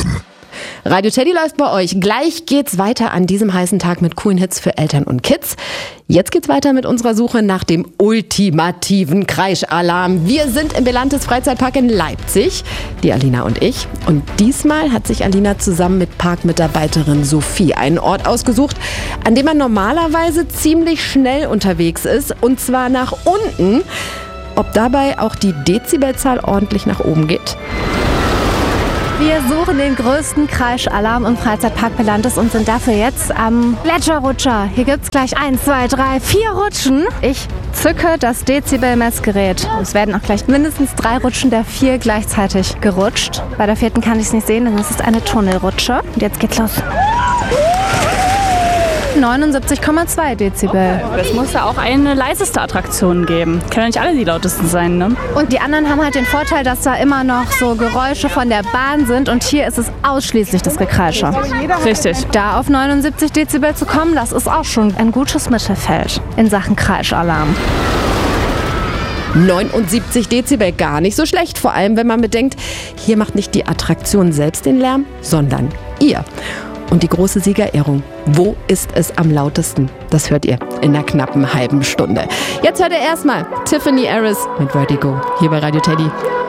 treffen. Radio Teddy läuft bei euch. Gleich geht's weiter an diesem heißen Tag mit coolen Hits für Eltern und Kids. Jetzt geht's weiter mit unserer Suche nach dem ultimativen Kreischalarm. Wir sind im Belantes Freizeitpark in Leipzig, die Alina und ich. Und diesmal hat sich Alina zusammen mit Parkmitarbeiterin Sophie einen Ort ausgesucht, an dem man normalerweise ziemlich schnell unterwegs ist. Und zwar nach unten. Ob dabei auch die Dezibelzahl ordentlich nach oben geht? Wir suchen den größten Kreischalarm im Freizeitpark Belantes und sind dafür jetzt am Gletscherrutscher. Hier gibt es gleich 1, 2, 3, 4 Rutschen. Ich zücke das Dezibel-Messgerät. Es werden auch gleich mindestens 3 Rutschen der 4 gleichzeitig gerutscht. Bei der 4. kann ich es nicht sehen, denn es ist eine Tunnelrutsche. Und jetzt geht's los. 79,2 Dezibel. Es muss ja auch eine leiseste Attraktion geben. Können ja nicht alle die lautesten sein, ne? Und die anderen haben halt den Vorteil, dass da immer noch so Geräusche von der Bahn sind und hier ist es ausschließlich das Gekreische. Richtig. Da auf 79 Dezibel zu kommen, das ist auch schon ein gutes Mittelfeld in Sachen Kreischalarm. 79 Dezibel, gar nicht so schlecht. Vor allem, wenn man bedenkt, hier macht nicht die Attraktion selbst den Lärm, sondern ihr. Und die große Siegerehrung. Wo ist es am lautesten? Das hört ihr in einer knappen halben Stunde. Jetzt hört ihr erstmal Tiffany Harris mit Vertigo hier bei Radio Teddy.